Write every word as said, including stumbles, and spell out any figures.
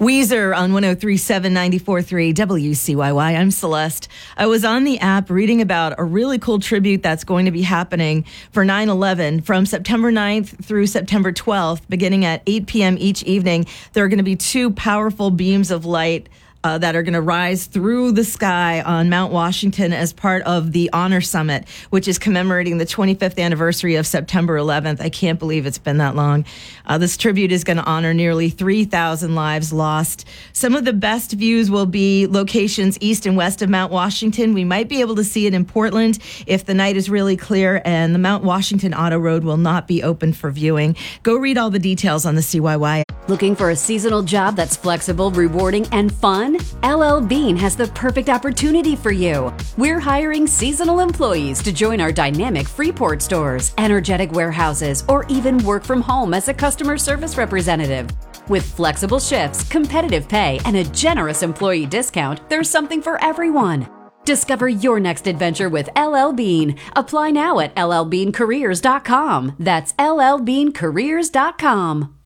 Weezer on one oh three point seven, ninety-four point three W C Y Y. I'm Celeste. I was on the app reading about a really cool tribute that's going to be happening for nine eleven from September ninth through September twelfth, beginning at eight p.m. each evening. There are going to be two powerful beams of light Uh, that are going to rise through the sky on Mount Washington as part of the Honor Summit, which is commemorating the twenty-fifth anniversary of September eleventh. I can't believe it's been that long. Uh, this tribute is going to honor nearly three thousand lives lost. Some of the best views will be locations east and west of Mount Washington. We might be able to see it in Portland if the night is really clear, and the Mount Washington Auto Road will not be open for viewing. Go read all the details on the C Y Y. Looking for a seasonal job that's flexible, rewarding, and fun? L L Bean has the perfect opportunity for you. We're hiring seasonal employees to join our dynamic Freeport stores, energetic warehouses, or even work from home as a customer service representative. With flexible shifts, competitive pay, and a generous employee discount, there's something for everyone. Discover your next adventure with L L Bean. Apply now at L L bean careers dot com. That's L L bean careers dot com.